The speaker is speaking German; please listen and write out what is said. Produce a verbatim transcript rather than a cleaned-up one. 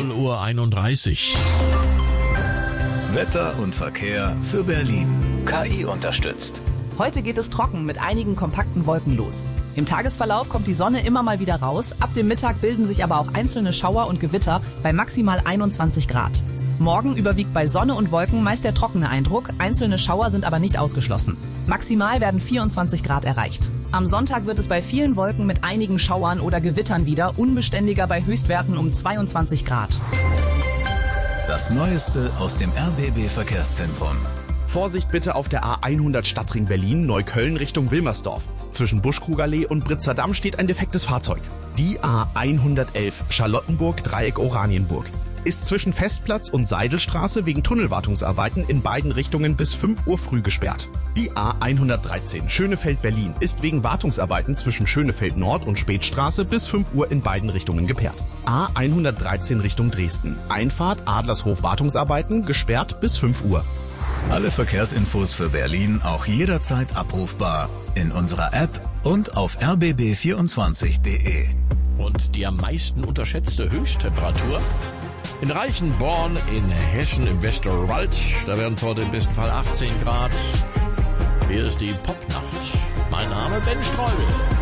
null Uhr einunddreißig. Wetter und Verkehr für Berlin. K I unterstützt. Heute geht es trocken mit einigen kompakten Wolken los. Im Tagesverlauf kommt die Sonne immer mal wieder raus. Ab dem Mittag bilden sich aber auch einzelne Schauer und Gewitter bei maximal einundzwanzig Grad. Morgen überwiegt bei Sonne und Wolken meist der trockene Eindruck. Einzelne Schauer sind aber nicht ausgeschlossen. Maximal werden vierundzwanzig Grad erreicht. Am Sonntag wird es bei vielen Wolken mit einigen Schauern oder Gewittern wieder unbeständiger bei Höchstwerten um zweiundzwanzig Grad. Das Neueste aus dem R B B-Verkehrszentrum. Vorsicht bitte auf der A hundert Stadtring Berlin, Neukölln Richtung Wilmersdorf. Zwischen Buschkrugallee und Britzer Damm steht ein defektes Fahrzeug. Die A hundertelf Charlottenburg Dreieck Oranienburg ist zwischen Festplatz und Seidelstraße wegen Tunnelwartungsarbeiten in beiden Richtungen bis fünf Uhr früh gesperrt. Die A hundertdreizehn Schönefeld Berlin ist wegen Wartungsarbeiten zwischen Schönefeld Nord und Spätstraße bis fünf Uhr in beiden Richtungen gesperrt. A hundertdreizehn Richtung Dresden. Einfahrt Adlershof Wartungsarbeiten gesperrt bis fünf Uhr. Alle Verkehrsinfos für Berlin auch jederzeit abrufbar in unserer App und auf r b b vierundzwanzig punkt de. Und die am meisten unterschätzte Höchsttemperatur? In Reichenborn in Hessen im Westerwald, da werden es heute im besten Fall achtzehn Grad. Hier ist die Popnacht. Mein Name Ben Streubel.